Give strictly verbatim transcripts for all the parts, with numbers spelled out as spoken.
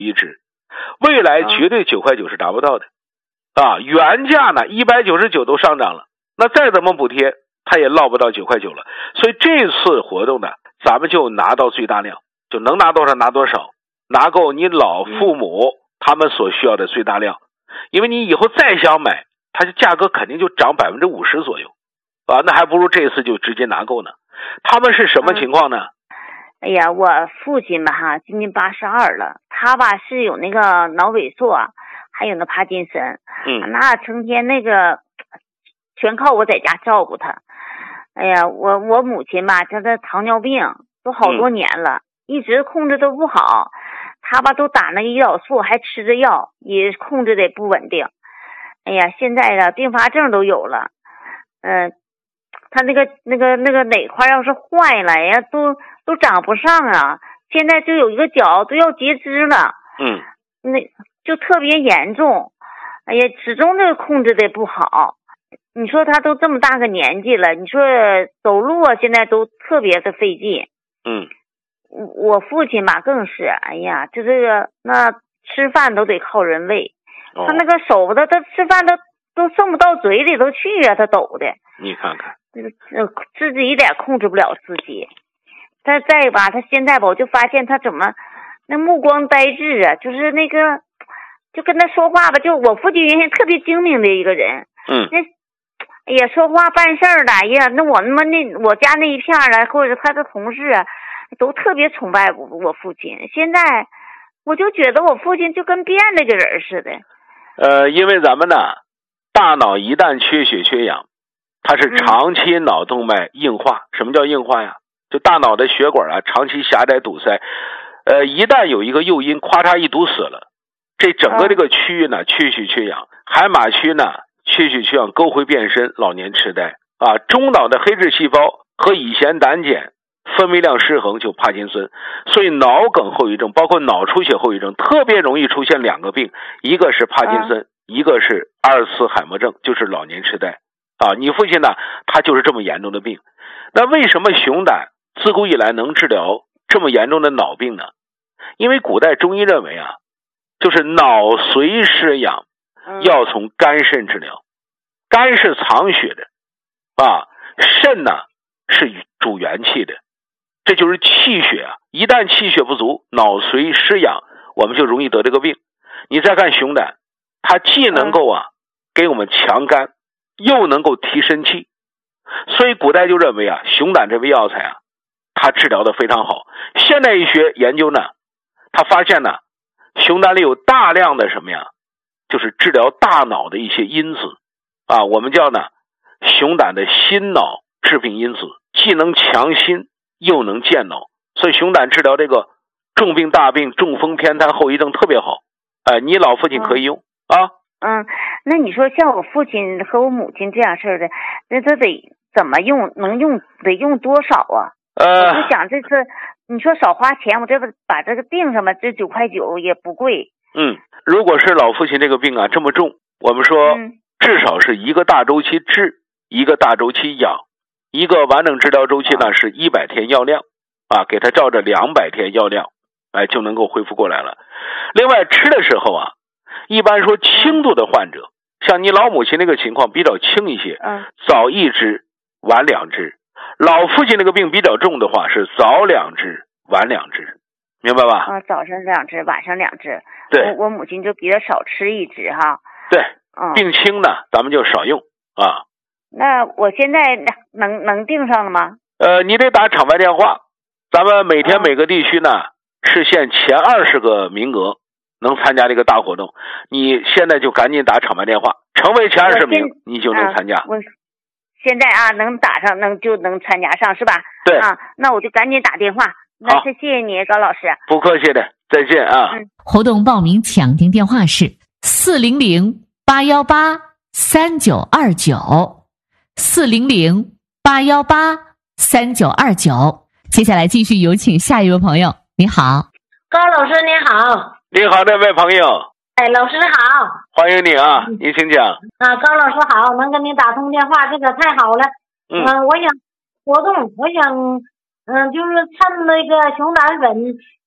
一支，未来绝对九块九是达不到的啊！原价呢一百九十九都上涨了，那再怎么补贴它也落不到九块九了。所以这次活动呢，咱们就拿到最大量，就能拿多少拿多少，拿够你老父母他们所需要的最大量。因为你以后再想买，它的价格肯定就涨百分之五十左右啊，那还不如这次就直接拿够呢。他们是什么情况呢？ 哎呀，我父亲吧哈，今年八十二了，他吧是有那个脑萎缩，还有那帕金森， 嗯， 那成天那个全靠我在家照顾他。哎呀，我我母亲吧，她的糖尿病都好多年了，嗯、一直控制都不好，他吧都打那个胰岛素，还吃着药，也控制的不稳定。哎呀，现在的并发症都有了，嗯、呃。他那个那个那个哪块要是坏了呀，都都长不上啊！现在就有一个脚都要截肢了， 嗯， 那就特别严重。哎呀，始终这个控制的不好。你说他都这么大个年纪了，你说走路啊，现在都特别的费劲。 嗯， 我父亲吧更是，哎呀，就这个那吃饭都得靠人喂，哦、他那个手的，他吃饭都都送不到嘴里头去啊，他抖的。 你看看。 自己一点控制不了自己，他再吧，他现在吧，我就发现他怎么那目光呆滞啊，就是那个，就跟他说话吧，就我父亲原先特别精明的一个人， 嗯， 那哎呀，说话办事儿的，哎呀，那我他妈那我家那一片啊，或者他的同事啊，都特别崇拜我我父亲。现在我就觉得我父亲就跟变了个人似的。 呃，因为咱们呢，大脑一旦缺血缺氧。它是长期脑动脉硬化。嗯、什么叫硬化呀？就大脑的血管啊长期狭窄堵塞，呃，一旦有一个诱因咔嚓一堵死了，这整个这个区域呢缺血缺氧，海马区呢缺血缺氧，沟回变深，老年痴呆啊，中脑的黑质细胞和乙酰胆碱分泌量失衡就帕金森。所以脑梗后遗症包括脑出血后遗症特别容易出现两个病，一个是帕金森，嗯、一个是阿尔茨海默症，就是老年痴呆。啊，你父亲呢，他就是这么严重的病。那为什么熊胆自古以来能治疗这么严重的脑病呢？因为古代中医认为啊，就是脑髓失养，要从肝肾治疗。肝是藏血的，啊，肾呢是主元气的，这就是气血啊。一旦气血不足，脑髓失养，我们就容易得这个病。你再看熊胆，它既能够啊给我们强肝，又能够提神气，所以古代就认为啊，熊胆这味药材啊，它治疗的非常好。现代医学研究呢，他发现呢，熊胆里有大量的什么呀，就是治疗大脑的一些因子啊，我们叫呢熊胆的心脑致病因子，既能强心又能健脑，所以熊胆治疗这个重病大病、中风偏瘫后遗症特别好。哎，你老父亲可以用、嗯、啊。 嗯，那你说像我父亲和我母亲这样式的，那他得怎么用？能用得用多少啊？ 呃， 我就想这次你说少花钱，我这不把这个定上吧，这九块九也不贵。 嗯，如果是老父亲这个病啊这么重，我们说至少是一个大周期治，一个大周期养，一个完整治疗周期呢是一百天药量啊，给他照着两百天药量，哎就能够恢复过来了。另外吃的时候啊，一般说轻度的患者，像你老母亲那个情况比较轻一些， 嗯， 早一支晚两支。老父亲那个病比较重的话是早两支晚两支，明白吧？ 啊，早上两支晚上两支。 对， 我我母亲就比较少吃一支哈。 对， 嗯， 病轻呢咱们就少用啊。 那我现在能能订上了吗？ 呃，你得打场外电话，咱们每天每个地区呢、嗯、是限前二十个名额能参加这个大活动，你现在就赶紧打场外电话，成为前二十名你就能参加、 啊、我现在啊能打上能就能参加上是吧？ 对啊，那我就赶紧打电话。那谢谢你高老师。 不客气的，再见啊。 嗯、活动报名抢订电话是四零零八幺八三九二九四零零八幺八三九二九。接下来继续有请下一位朋友。你好， 高老师你好。 你好，这位朋友。 哎，老师好， 欢迎你啊，你请讲。 啊，高老师好，能跟你打通电话，这个太好了。 嗯， 呃、我想活动，我想，嗯、呃，就是趁那个熊胆粉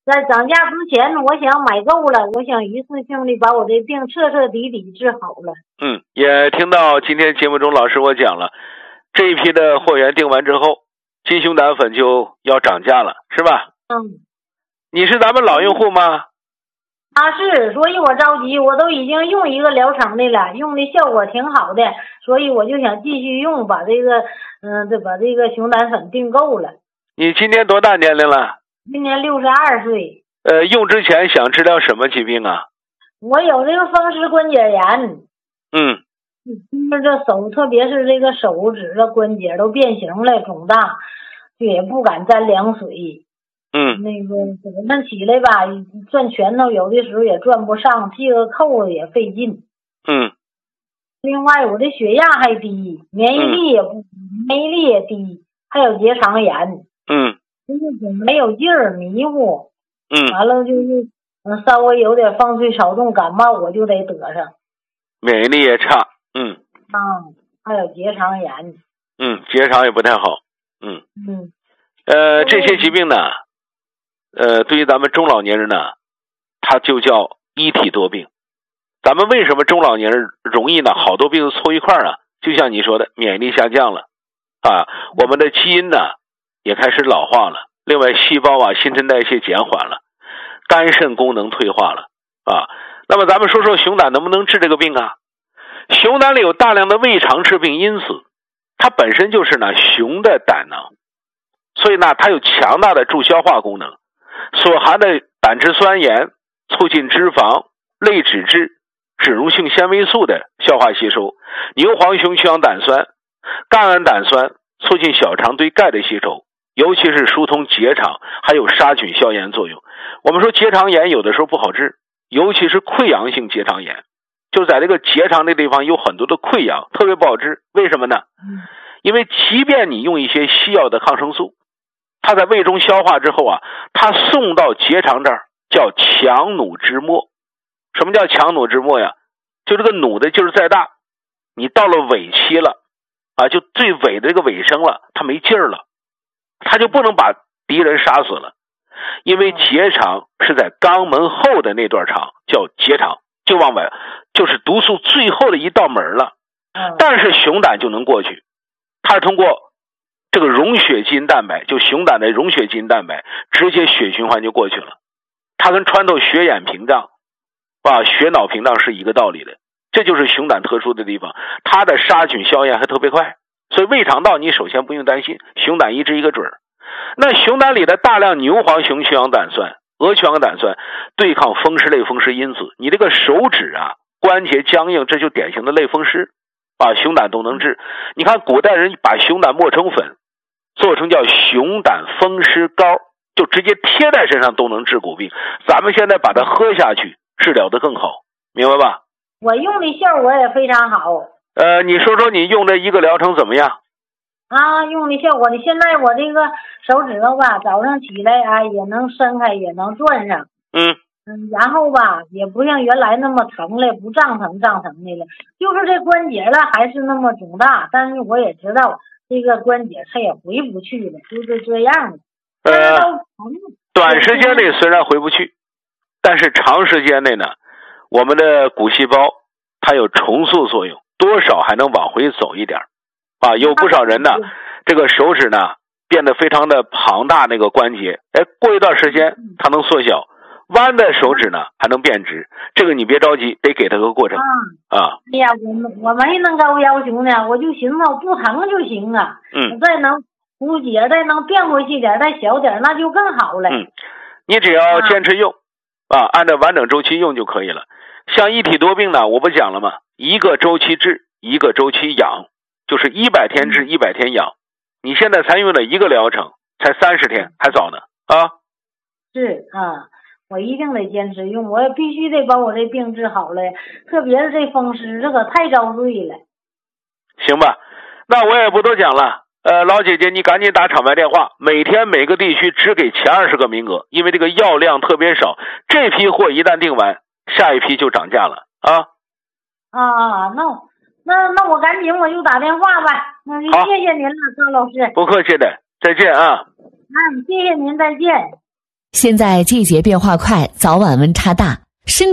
在涨价之前，我想买够了，我想一次性的把我这病彻彻底底治好了。 嗯，也听到今天节目中老师我讲了，这一批的货源订完之后，金熊胆粉就要涨价了，是吧？ 嗯。 你是咱们老用户吗？ 啊，是，所以我着急，我都已经用一个疗程的了，用的效果挺好的，所以我就想继续用，把这个，嗯，这把这个熊胆粉订购了。 你今年多大年龄了？ 今年六十二岁。 呃，用之前想治疗什么疾病啊？ 我有这个风湿关节炎。 嗯。 就是这手，特别是这个手指的关节都变形了，肿大，就也不敢沾凉水。 嗯， 那个早上起来吧，转拳头有的时候也转不上，系个扣子也费劲。 嗯。 另外，我这血压还低，免疫力也不， 嗯、 免疫力也低，还有结肠炎。 嗯。 就是总没有劲儿，迷糊。 嗯。 完了就是，嗯，稍微有点风吹草动，感冒我就得得上。 免疫力也差。嗯。 啊，还有结肠炎。 嗯，结肠也不太好。嗯。 嗯。 呃，这些疾病呢？呃，对于咱们中老年人呢，它就叫一体多病。咱们为什么中老年人容易呢？好多病凑一块儿啊，就像你说的，免疫力下降了啊，我们的基因呢也开始老化了。另外，细胞啊新陈代谢减缓了，肝肾功能退化了啊。那么咱们说说熊胆能不能治这个病啊？熊胆里有大量的胃肠致病因子，它本身就是呢熊的胆囊，所以呢它有强大的助消化功能。所含的胆汁酸盐促进脂肪、类脂质、脂溶性纤维素的消化吸收，牛黄熊曲氧胆酸、甘氨胆酸促进小肠对钙的吸收，尤其是疏通结肠，还有杀菌消炎作用。我们说结肠炎有的时候不好治，尤其是溃疡性结肠炎，就在这个结肠的地方有很多的溃疡，特别不好治。为什么呢？因为即便你用一些西药的抗生素，它在胃中消化之后啊，它送到结肠这儿叫强弩之末。什么叫强弩之末呀？就这个弩的劲儿再大，你到了尾期了啊，就最尾的这个尾声了，它没劲儿了，它就不能把敌人杀死了。因为结肠是在肛门后的那段肠叫结肠，就往外，就是毒素最后的一道门了。但是熊胆就能过去，它是通过这个溶血基因蛋白，就熊胆的溶血基因蛋白，直接血循环就过去了。它跟穿透血眼屏障啊、血脑屏障是一个道理的。这就是熊胆特殊的地方，它的杀菌消炎还特别快。所以胃肠道你首先不用担心，熊胆一治一个准儿。那熊胆里的大量牛黄熊曲氧胆酸、鹅曲氧胆酸对抗风湿类风湿因子，你这个手指啊关节僵硬，这就典型的类风湿啊，熊胆都能治。你看古代人把熊胆磨成粉，做成叫熊胆风湿膏，就直接贴在身上都能治骨病。咱们现在把它喝下去，治疗的更好，明白吧？ 我用的效果也非常好。 呃，你说说你用这一个疗程怎么样？ 啊，用的效果，你现在我这个手指头吧，早上起来啊也能伸开，也能转上。 嗯嗯，然后吧也不像原来那么疼了，不胀疼胀疼的了，就是这关节了还是那么肿大，但是我也知道这个关节它也回不去了，就是这样的。 呃，短时间内虽然回不去，但是长时间内呢，我们的骨细胞它有重塑作用，多少还能往回走一点啊。有不少人呢，这个手指呢变得非常的庞大，那个关节，哎，过一段时间它能缩小，弯的手指呢还能变直。这个你别着急，得给它个过程啊。啊哎呀，我们我没那高要求呢，我就寻思不疼就行啊。 嗯， 再能骨节再能变回去点，再小点，那就更好了。 嗯，你只要坚持用啊，按照完整周期用就可以了。像一体多病呢，我不讲了吗？一个周期治，一个周期养，就是一百天治，一百天养。你现在才用了一个疗程，才三十天，还早呢啊！ 是啊，我一定得坚持用，我也必须得把我这病治好了，特别是这风湿，这可太遭罪了。 行吧，那我也不多讲了。呃，老姐姐，你赶紧打场外电话，每天每个地区只给前二十个名额，因为这个药量特别少，这批货一旦订完，下一批就涨价了啊！ 啊，那那那我赶紧我就打电话吧。那就谢谢您了，高老师。 不客气的，再见啊！ 嗯，谢谢您，再见。 现在季节变化快，早晚温差大，身